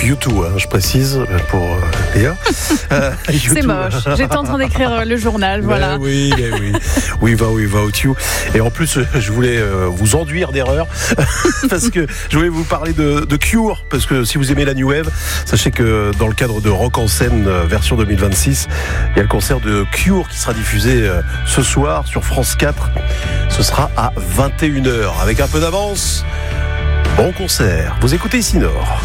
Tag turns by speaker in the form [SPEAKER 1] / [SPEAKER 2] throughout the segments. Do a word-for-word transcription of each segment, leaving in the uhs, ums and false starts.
[SPEAKER 1] U deux, hein, je précise, pour euh, Léa. Euh,
[SPEAKER 2] C'est moche. J'étais en train d'écrire le journal, voilà.
[SPEAKER 1] Mais oui, mais oui. We vow, we vow you. Et en plus, je voulais euh, vous enduire d'erreurs parce que je voulais vous parler de, de Cure, parce que si vous aimez la New Wave, sachez que dans le cadre de Rock en scène euh, version deux mille vingt-six, il y a le concert de Cure qui sera diffusé euh, ce soir sur France quatre. Ce sera à vingt et une heures. Avec un peu d'avance, bon concert. Vous écoutez Ici Nord.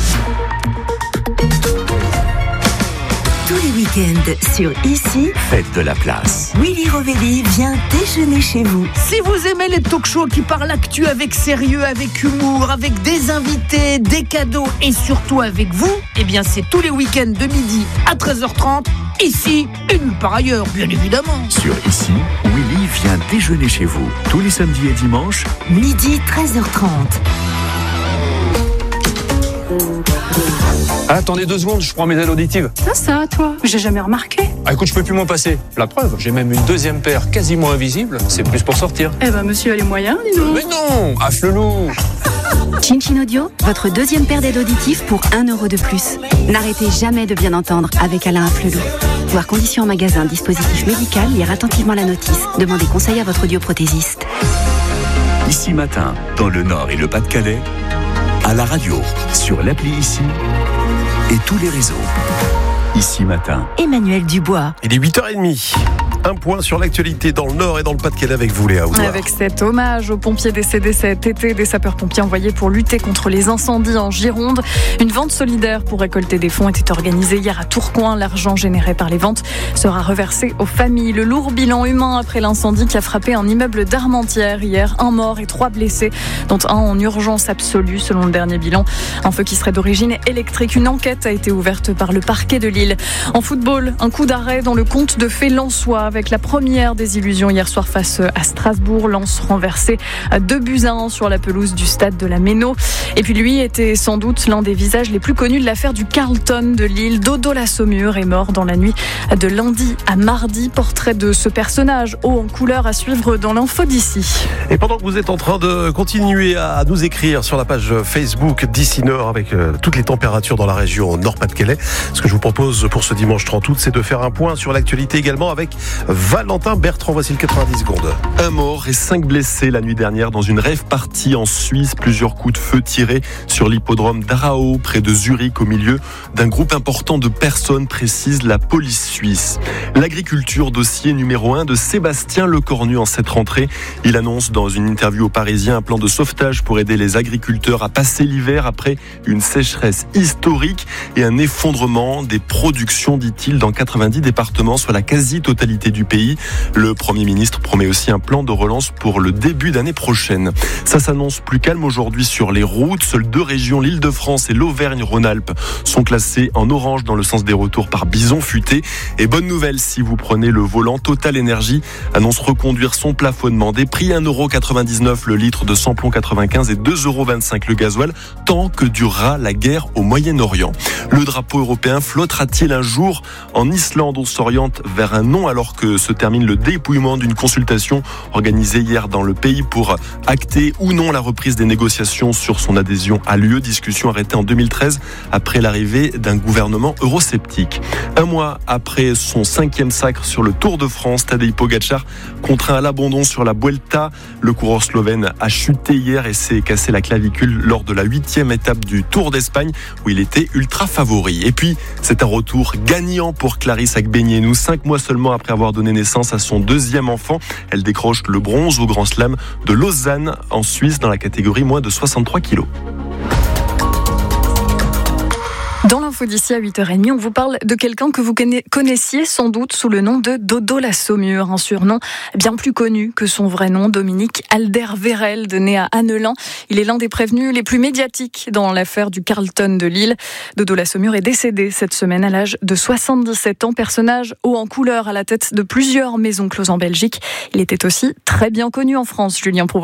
[SPEAKER 3] Tous les week-ends sur Ici,
[SPEAKER 4] Faites de la place.
[SPEAKER 3] Willy Rovelli vient déjeuner chez vous.
[SPEAKER 5] Si vous aimez les talk-shows qui parlent actu avec sérieux, avec humour, avec des invités, des cadeaux et surtout avec vous, eh bien c'est tous les week-ends de midi à treize heures trente, ici et nulle part ailleurs, bien évidemment.
[SPEAKER 4] Sur Ici, Willy vient déjeuner chez vous. Tous les samedis et dimanches,
[SPEAKER 3] Midi treize heures trente.
[SPEAKER 6] Attendez deux secondes, je prends mes aides auditives.
[SPEAKER 7] Ça, ça, toi, j'ai jamais remarqué.
[SPEAKER 6] Ah écoute, je peux plus m'en passer. La preuve, j'ai même une deuxième paire quasiment invisible. C'est plus pour sortir.
[SPEAKER 7] Eh ben, monsieur a les moyens, dis donc.
[SPEAKER 6] Mais non, afflelou.
[SPEAKER 8] Chin Chin Audio, votre deuxième paire d'aides auditives pour un euro de plus. N'arrêtez jamais de bien entendre avec Alain Afflelou. Voir conditions en magasin, dispositif médical, lire attentivement la notice. Demandez conseil à votre audioprothésiste.
[SPEAKER 4] Ici Matin, dans le Nord et le Pas-de-Calais, à la radio, sur l'appli Ici et tous les réseaux. Ici Matin.
[SPEAKER 3] Emmanuel Dubois.
[SPEAKER 1] Il est huit heures trente. Un point sur l'actualité dans le Nord et dans le Pas-de-Calais avec vous, Léa Oudouard.
[SPEAKER 2] Avec cet hommage aux pompiers décédés cet été, des sapeurs-pompiers envoyés pour lutter contre les incendies en Gironde. Une vente solidaire pour récolter des fonds était organisée hier à Tourcoing. L'argent généré par les ventes sera reversé aux familles. Le lourd bilan humain après l'incendie qui a frappé un immeuble d'Armentières hier. Un mort et trois blessés, dont un en urgence absolue selon le dernier bilan. Un feu qui serait d'origine électrique. Une enquête a été ouverte par le parquet de Lille. En football, un coup d'arrêt dans le conte de fées lensois avec la première désillusion hier soir face à Strasbourg. Lens renversé à deux buts à un sur la pelouse du stade de la Méno. Et puis lui était sans doute l'un des visages les plus connus de l'affaire du Carlton de Lille. Dodo la Saumure est mort dans la nuit de lundi à mardi. Portrait de ce personnage haut en couleur à suivre dans l'info d'ici.
[SPEAKER 1] Et pendant que vous êtes en train de continuer à nous écrire sur la page Facebook d'Ici Nord avec euh, toutes les températures dans la région Nord-Pas-de-Calais, ce que je vous propose pour ce dimanche trente août, c'est de faire un point sur l'actualité également avec Valentin Bertrand. Voici le quatre-vingt-dix secondes.
[SPEAKER 9] Un mort et cinq blessés la nuit dernière dans une rave party en Suisse. Plusieurs coups de feu tirés sur l'hippodrome d'Arao, près de Zurich, au milieu d'un groupe important de personnes, précise la police suisse. L'agriculture, dossier numéro un de Sébastien Lecornu en cette rentrée. Il annonce dans une interview au Parisien un plan de sauvetage pour aider les agriculteurs à passer l'hiver après une sécheresse historique et un effondrement des productions, dit-il, dans quatre-vingt-dix départements, soit la quasi-totalité du pays. Le Premier ministre promet aussi un plan de relance pour le début d'année prochaine. Ça s'annonce plus calme aujourd'hui sur les routes. Seules deux régions, l'Île-de-France et l'Auvergne-Rhône-Alpes, sont classées en orange dans le sens des retours par bison futé. Et bonne nouvelle si vous prenez le volant, Total Energy annonce reconduire son plafonnement des prix un euro quatre-vingt-dix-neuf le litre de samplon quatre-vingt-quinze et deux euros vingt-cinq le gasoil, tant que durera la guerre au Moyen-Orient. Le drapeau européen flottera-t-il un jour en Islande? On s'oriente vers un non alors que se termine le dépouillement d'une consultation organisée hier dans le pays pour acter ou non la reprise des négociations sur son adhésion à l'U E. Discussion arrêtée en deux mille treize après l'arrivée d'un gouvernement eurosceptique. Un mois après son cinquième sacre sur le Tour de France, Tadej Pogačar contraint à l'abandon sur la Vuelta. Le coureur slovène a chuté hier et s'est cassé la clavicule lors de la huitième étape du Tour d'Espagne où il était ultra favori. Et puis, c'est un retour gagnant pour Clarisse Agbenienou. Cinq mois seulement après avoir donné naissance à son deuxième enfant, elle décroche le bronze au Grand Slam de Lausanne en Suisse dans la catégorie moins de soixante-trois kilos.
[SPEAKER 2] Dans l'info d'ici à huit heures trente, on vous parle de quelqu'un que vous connaissiez sans doute sous le nom de Dodo la Saumure, un surnom bien plus connu que son vrai nom, Dominique Alderweireld, né à Annelin. Il est l'un des prévenus les plus médiatiques dans l'affaire du Carlton de Lille. Dodo la Saumure est décédé cette semaine à l'âge de soixante-dix-sept ans, personnage haut en couleur à la tête de plusieurs maisons closes en Belgique. Il était aussi très bien connu en France, Julien Prouvoyeur.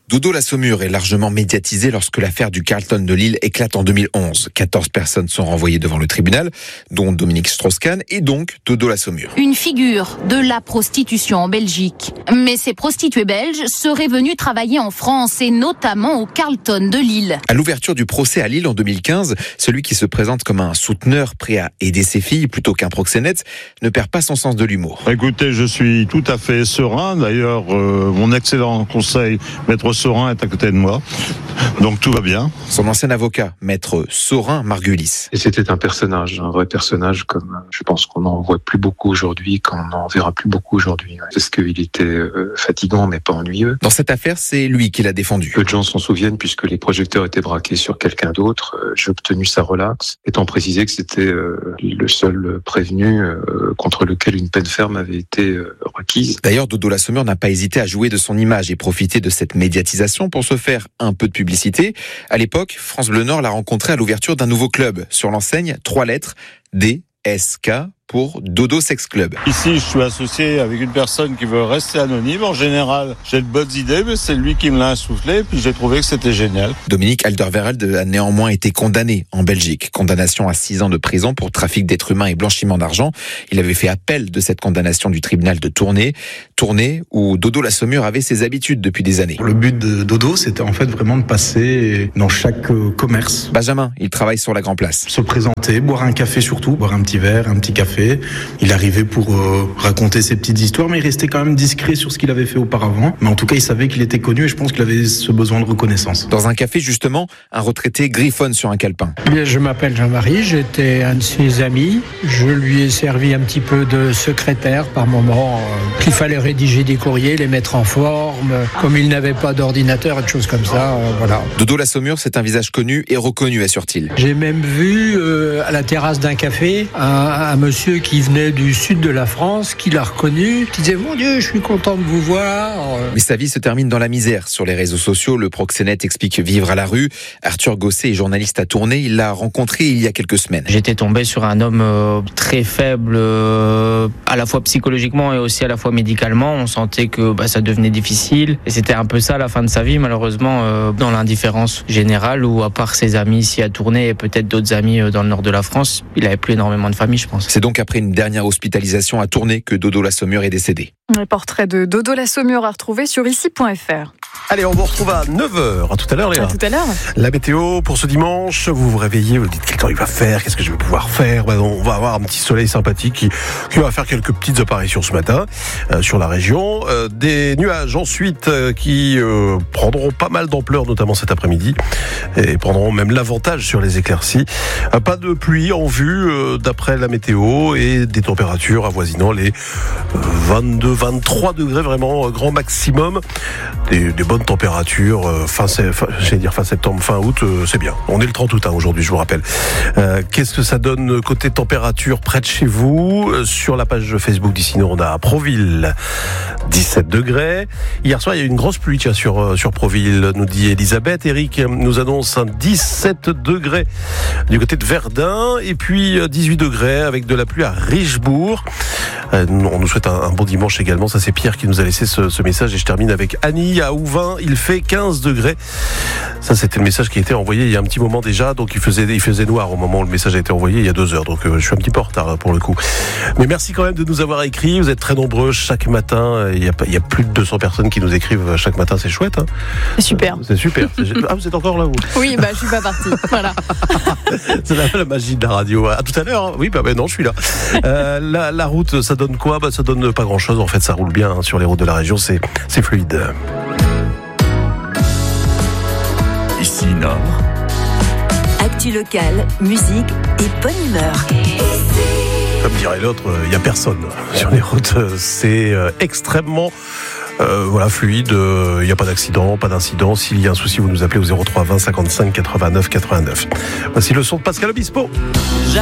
[SPEAKER 10] Dodo la Saumure est largement médiatisé lorsque l'affaire du Carlton de Lille éclate en deux mille onze. quatorze personnes sont renvoyées devant le tribunal, dont Dominique Strauss-Kahn et donc Dodo la Saumure.
[SPEAKER 11] Une figure de la prostitution en Belgique. Mais ces prostituées belges seraient venues travailler en France et notamment au Carlton de Lille.
[SPEAKER 10] À l'ouverture du procès à Lille en deux mille quinze, celui qui se présente comme un souteneur prêt à aider ses filles plutôt qu'un proxénète ne perd pas son sens de l'humour.
[SPEAKER 12] Écoutez, je suis tout à fait serein. D'ailleurs, euh, mon excellent conseil, Maître Saurin, est à côté de moi. Donc tout va bien.
[SPEAKER 10] Son ancien avocat, Maître Saurin Margulis.
[SPEAKER 13] Et c'était un personnage, un vrai personnage, comme je pense qu'on n'en voit plus beaucoup aujourd'hui, qu'on n'en verra plus beaucoup aujourd'hui. Parce qu'il était euh, fatigant, mais pas ennuyeux.
[SPEAKER 10] Dans cette affaire, c'est lui qui l'a défendu.
[SPEAKER 13] Peu de gens s'en souviennent, puisque les projecteurs étaient braqués sur quelqu'un d'autre. Euh, j'ai obtenu sa relaxe, étant précisé que c'était euh, le seul prévenu euh, contre lequel une peine ferme avait été euh, requise.
[SPEAKER 10] D'ailleurs, Dodo la Saumure n'a pas hésité à jouer de son image et profiter de cette médiatisation pour se faire un peu de publicité. À l'époque, France Bleu Nord l'a rencontré à l'ouverture d'un nouveau club sur l'enseigne trois lettres D S K pour Dodo Sex Club.
[SPEAKER 12] Ici, je suis associé avec une personne qui veut rester anonyme. En général, j'ai de bonnes idées, mais c'est lui qui me l'a insufflé, puis j'ai trouvé que c'était génial.
[SPEAKER 10] Dominique Alderweireld a néanmoins été condamné en Belgique. Condamnation à six ans de prison pour trafic d'êtres humains et blanchiment d'argent. Il avait fait appel de cette condamnation du tribunal de Tournai. Tournai, où Dodo la Saumure avait ses habitudes depuis des années.
[SPEAKER 14] Le but de Dodo, c'était en fait vraiment de passer dans chaque commerce.
[SPEAKER 10] Benjamin, il travaille sur la Grand Place.
[SPEAKER 14] Se présenter, boire un café surtout, boire un petit verre, un petit café. Il arrivait pour euh, raconter ses petites histoires, mais il restait quand même discret sur ce qu'il avait fait auparavant. Mais en tout cas, il savait qu'il était connu et je pense qu'il avait ce besoin de reconnaissance.
[SPEAKER 10] Dans un café, justement, un retraité griffonne sur un calepin.
[SPEAKER 15] Bien, je m'appelle Jean-Marie, j'étais un de ses amis. Je lui ai servi un petit peu de secrétaire par moment. Euh, qu'il fallait rédiger des courriers, les mettre en forme. Comme il n'avait pas d'ordinateur et de choses comme ça, euh, voilà.
[SPEAKER 10] Dodo la Saumure, c'est un visage connu et reconnu, assure-t-il.
[SPEAKER 15] J'ai même vu euh, à la terrasse d'un café un, un monsieur qui venait du sud de la France, qui l'a reconnu, qui disait « Mon Dieu, je suis content de vous voir ».
[SPEAKER 10] Mais sa vie se termine dans la misère. Sur les réseaux sociaux, le proxénète explique vivre à la rue. Arthur Gosset est journaliste à Tournai. Il l'a rencontré il y a quelques semaines.
[SPEAKER 16] J'étais tombé sur un homme euh, très faible, euh, à la fois psychologiquement et aussi à la fois médicalement. On sentait que bah, ça devenait difficile. Et c'était un peu ça la fin de sa vie, malheureusement, euh, dans l'indifférence générale, où à part ses amis ici à Tournai et peut-être d'autres amis euh, dans le nord de la France, il avait plus énormément de famille, je pense.
[SPEAKER 10] C'est donc après une dernière hospitalisation à Tournai que Dodo la Saumure est décédé.
[SPEAKER 2] Le portrait de Dodo la Saumure à retrouver sur ici point f r.
[SPEAKER 1] Allez, on vous retrouve à neuf heures. À tout à l'heure, Léa.
[SPEAKER 2] À tout à l'heure.
[SPEAKER 1] La météo pour ce dimanche, vous vous réveillez, vous dites quel temps il va faire, qu'est-ce que je vais pouvoir faire. Ben, on va avoir un petit soleil sympathique qui, qui va faire quelques petites apparitions ce matin euh, sur la région. Euh, des nuages ensuite euh, qui euh, prendront pas mal d'ampleur, notamment cet après-midi, et prendront même l'avantage sur les éclaircies. Euh, pas de pluie en vue euh, d'après la météo et des températures avoisinant les euh, vingt-deux vingt-trois degrés, vraiment euh, grand maximum. Des, des bonnes températures euh, fin, fin, j'allais dire fin septembre, fin août, euh, c'est bien. On est le trente août hein, aujourd'hui, je vous rappelle. Euh, qu'est-ce que ça donne côté température près de chez vous? euh, Sur la page Facebook d'ici nous, on a Proville, dix-sept degrés. Hier soir, il y a eu une grosse pluie tiens, sur, sur Proville, nous dit Elisabeth. Eric nous annonce un dix-sept degrés du côté de Verdun et puis dix-huit degrés avec de la pluie à Richebourg. Euh, on nous souhaite un, un bon dimanche également. Ça, c'est Pierre qui nous a laissé ce, ce message et je termine avec Annie à Ouvin. Il fait quinze degrés. Ça, c'était le message qui a été envoyé il y a un petit moment déjà. Donc, il faisait, il faisait noir au moment où le message a été envoyé il y a deux heures. Donc, euh, je suis un petit peu en retard pour le coup. Mais merci quand même de nous avoir écrit. Vous êtes très nombreux chaque matin. Il y a, il y a plus de deux cents personnes qui nous écrivent chaque matin. C'est chouette. Hein
[SPEAKER 2] c'est super.
[SPEAKER 1] C'est super. C'est... Ah, vous êtes encore là, vous?
[SPEAKER 2] Oui, bah, je suis pas partie. Voilà.
[SPEAKER 1] C'est la, la magie de la radio. À tout à l'heure. Hein. Oui, bah, bah non, je suis là. Euh, la, la route, ça donne quoi? Bah, ça donne pas grand chose. En fait, ça roule bien hein, sur les routes de la région. C'est, c'est fluide.
[SPEAKER 4] Ici Nord.
[SPEAKER 3] Actu locale, musique et bonne humeur.
[SPEAKER 1] Comme dirait l'autre, il n'y a personne sur les routes. C'est extrêmement euh, voilà, fluide. Il n'y a pas d'accident, pas d'incident. S'il y a un souci, vous nous appelez au zéro trois vingt cinquante-cinq quatre-vingt-neuf quatre-vingt-neuf. Voici le son de Pascal Obispo.